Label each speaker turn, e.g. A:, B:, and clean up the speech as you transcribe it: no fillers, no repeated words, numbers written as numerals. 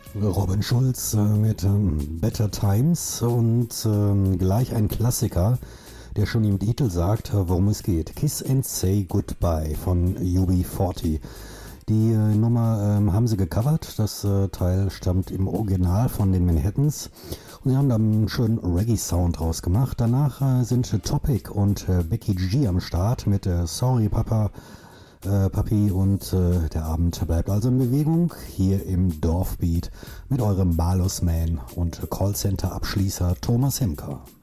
A: Robin Schulz mit Better Times und gleich ein Klassiker, der schon im Titel sagt, worum es geht. Kiss and Say Goodbye von UB40. Die Nummer haben sie gecovert. Das Teil stammt im Original von den Manhattans. Und sie haben da einen schönen Reggae-Sound draus gemacht. Danach sind Topic und Becky G am Start mit Sorry Papa, Papi, und der Abend bleibt also in Bewegung hier im Dorfbeat mit eurem Balosman und Callcenter-Abschließer Thomas Hemker.